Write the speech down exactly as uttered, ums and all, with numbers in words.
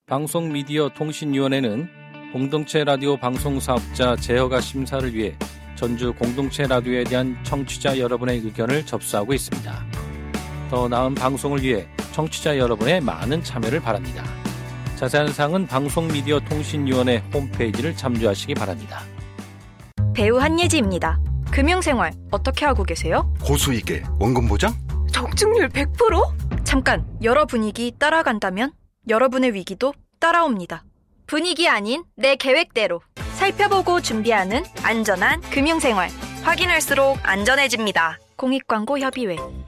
방송미디어통신위원회는 공동체 라디오 방송사업자 제허가 심사를 위해 전주 공동체 라디오에 대한 청취자 여러분의 의견을 접수하고 있습니다. 더 나은 방송을 위해 청취자 여러분의 많은 참여를 바랍니다. 자세한 사항은 방송미디어통신위원회 홈페이지를 참조하시기 바랍니다. 배우 한예지입니다. 금융생활 어떻게 하고 계세요? 고수익에 원금 보장? 적중률 백 퍼센트? 잠깐, 여러 분위기 따라간다면 여러분의 위기도 따라옵니다. 분위기 아닌 내 계획대로 살펴보고 준비하는 안전한 금융생활. 확인할수록 안전해집니다. 공익광고협의회.